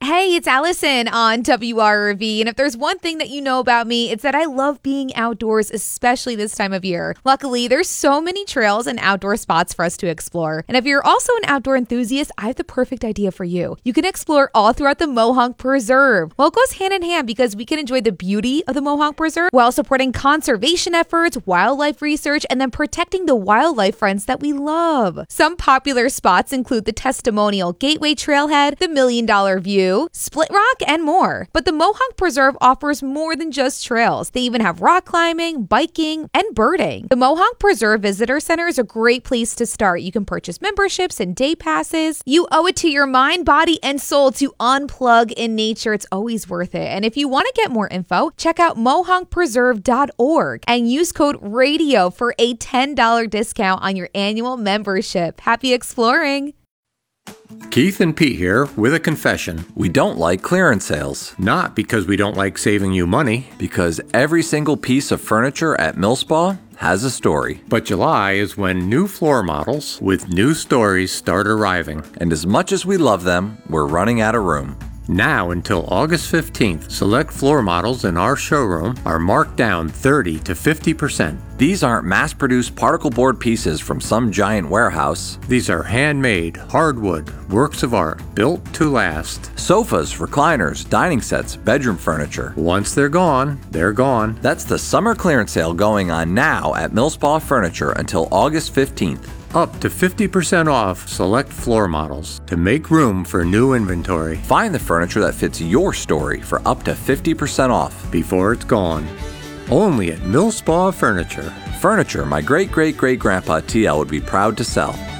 Hey, it's Allison on WRV, and if there's one thing that you know about me, it's that I love being outdoors, especially this time of year. Luckily, there's so many trails and outdoor spots for us to explore. And if you're also an outdoor enthusiast, I have the perfect idea for you. You can explore all throughout the Mohonk Preserve. Well, it goes hand in hand because we can enjoy the beauty of the Mohonk Preserve while supporting conservation efforts, wildlife research, and then protecting the wildlife friends that we love. Some popular spots include the Testimonial Gateway Trailhead, the $1 Million View, Split Rock, and more. But the Mohonk Preserve offers more than just trails. They even have rock climbing, biking, and birding. The Mohonk Preserve Visitor Center is a great place to start. You can purchase memberships and day passes. You owe it to your mind, body, and soul to unplug in nature. It's always worth it. And if you want to get more info, check out mohonkpreserve.org and use code RADIO for a $10 discount on your annual membership. Happy exploring! Keith and Pete here with a confession. We don't like clearance sales. Not because we don't like saving you money. Because every single piece of furniture at Millspa has a story. But July is when new floor models with new stories start arriving. And as much as we love them, we're running out of room. Now until August 15th, select floor models in our showroom are marked down 30 to 50%. These aren't mass-produced particle board pieces from some giant warehouse. These are handmade, hardwood, works of art, built to last. Sofas, recliners, dining sets, bedroom furniture. Once they're gone, they're gone. That's the summer clearance sale going on now at Millspa Furniture until August 15th. Up to 50% off select floor models to make room for new inventory. Find the furniture that fits your story for up to 50% off before it's gone. Only at Millspa Furniture. Furniture my great-great-great-grandpa TL would be proud to sell.